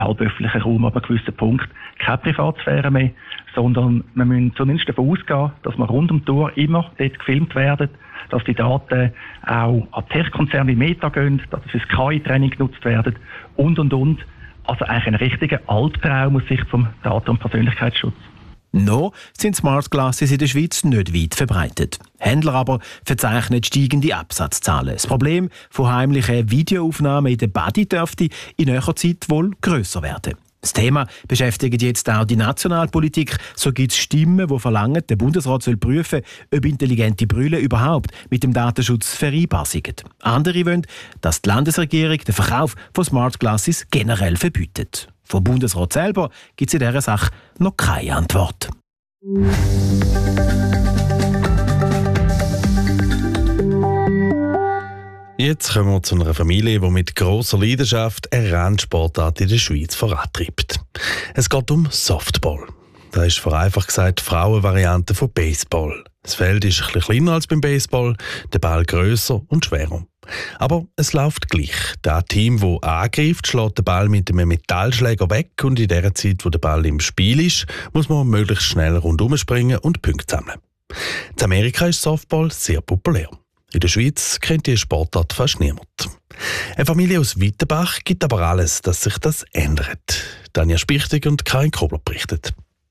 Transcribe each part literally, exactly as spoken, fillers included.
halböffentlichen Raum ab einem gewissen Punkt keine Privatsphäre mehr, sondern wir müssen zumindest davon ausgehen, dass wir rund um die Tour immer dort gefilmt werden, dass die Daten auch an Tech-Konzerne wie Meta gehen, dass sie fürs K I-Training genutzt werden und, und, und. Also eigentlich ein richtiger Albtraum aus Sicht vom Daten- und Persönlichkeitsschutz. Noch sind Smart Glasses in der Schweiz nicht weit verbreitet. Händler aber verzeichnen steigende Absatzzahlen. Das Problem von heimlichen Videoaufnahmen in der Body dürfte in näherer Zeit wohl grösser werden. Das Thema beschäftigt jetzt auch die Nationalpolitik. So gibt es Stimmen, die verlangen, der Bundesrat soll prüfen, ob intelligente Brille überhaupt mit dem Datenschutz vereinbar sind. Andere wollen, dass die Landesregierung den Verkauf von Smart Glasses generell verbietet. Vom Bundesrat selber gibt es in dieser Sache noch keine Antwort. Jetzt kommen wir zu einer Familie, die mit grosser Leidenschaft eine Randsportart in der Schweiz vorantreibt. Es geht um Softball. Das ist vereinfacht gesagt die Frauenvariante von Baseball. Das Feld ist ein bisschen kleiner als beim Baseball, der Ball grösser und schwerer. Aber es läuft gleich. Das Team, das angreift, schlägt den Ball mit einem Metallschläger weg und in der Zeit, wo der Ball im Spiel ist, muss man möglichst schnell rundum springen und Punkte sammeln. In Amerika ist Softball sehr populär. In der Schweiz kennt die Sportart fast niemand. Eine Familie aus Wittenbach gibt aber alles, dass sich das ändert. Tanja Spichtig und Karin Kobler berichten.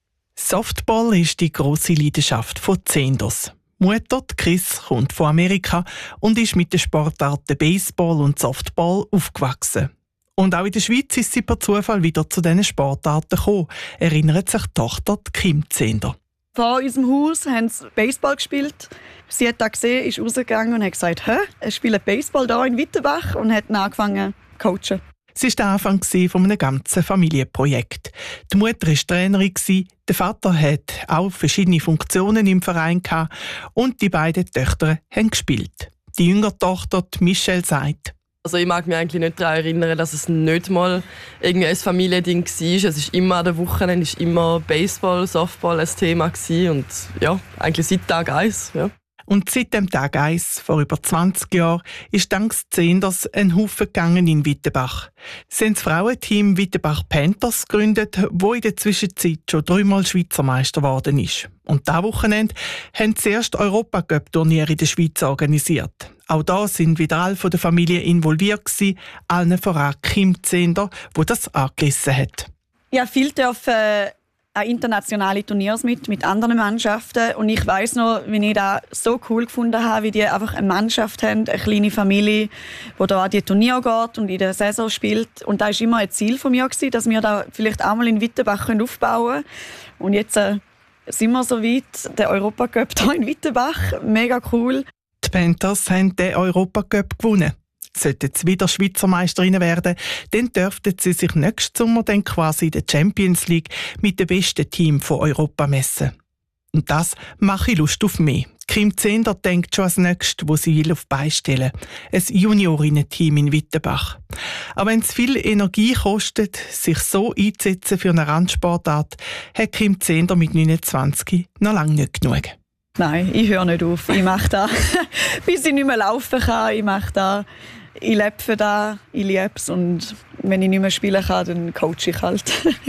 Softball ist die grosse Leidenschaft von Zehnders. Mutter Chris kommt von Amerika und ist mit den Sportarten Baseball und Softball aufgewachsen. Und auch in der Schweiz ist sie per Zufall wieder zu diesen Sportarten gekommen, erinnert sich die Tochter Kim Zehnder. Vor unserem Haus haben sie Baseball gespielt. Sie hat das gesehen, ist rausgegangen und hat gesagt, «Hä, es spielt Baseball hier in Wittenbach» und hat dann angefangen zu coachen. Es war der Anfang von einem ganzen Familienprojekt. Die Mutter war Trainerin, der Vater hatte auch verschiedene Funktionen im Verein und die beiden Töchter haben gespielt. Die jüngere Tochter, die Michelle, sagt: Also ich mag mich eigentlich nicht daran erinnern, dass es nicht mal irgendwie ein Familiending war. Es ist immer an den Wochenenden ist immer Baseball, Softball ein Thema gewesen. Und ja, eigentlich seit Tag eins. Ja. Und seit dem Tag eins, vor über zwanzig Jahren, ist dank Zehnders ein Haufen gegangen in Wittenbach. Sie haben das Frauenteam Wittenbach Panthers gegründet, wo in der Zwischenzeit schon dreimal Schweizer Meister geworden ist. Und dieses Wochenende haben sie das erste Europacup-Turnier in der Schweiz organisiert. Auch da sind wieder alle von der Familie involviert gewesen, allen voran Kim Zehnder, wo das angerissen hat. Ja, viel dürfen an internationale Turniere mit, mit anderen Mannschaften. Und ich weiss noch, wie ich das so cool gefunden habe, wie die einfach eine Mannschaft haben, eine kleine Familie, die da an die Turniere geht und in der Saison spielt. Und das war immer ein Ziel von mir, dass wir da vielleicht auch mal in Wittenbach aufbauen können. Und jetzt äh, sind wir so weit, der Europacup hier in Wittenbach. Mega cool. Die Panthers haben den Europacup gewonnen. Sollten sie wieder Schweizer Meisterinnen werden, dann dürften sie sich nächsten Sommer dann quasi in der Champions League mit dem besten Team von Europa messen. Und das mache ich Lust auf mehr. Kim Zehnder denkt schon als Nächstes, wo sie will auf beistellen. Ein Juniorinnen-Team in Wittenbach. Aber wenn es viel Energie kostet, sich so einzusetzen für eine Randsportart, hat Kim Zehnder mit neunundzwanzig noch lange nicht genug. Nein, ich höre nicht auf. Ich mache das, bis ich nicht mehr laufen kann. Ich mache das. Ich lebe für das, ich liebe es. Und wenn ich nicht mehr spielen kann, dann coache ich halt.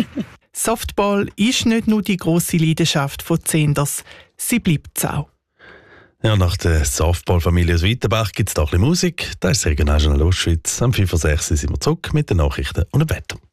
Softball ist nicht nur die grosse Leidenschaft von Zehnders, sie bleibt es auch. Ja, nach der Softball-Familie aus Wittenbach gibt es da ein bisschen Musik. Das ist das Regionaljournal Ostschweiz. Am fünf Uhr sechs sind wir zurück mit den Nachrichten und dem Wetter.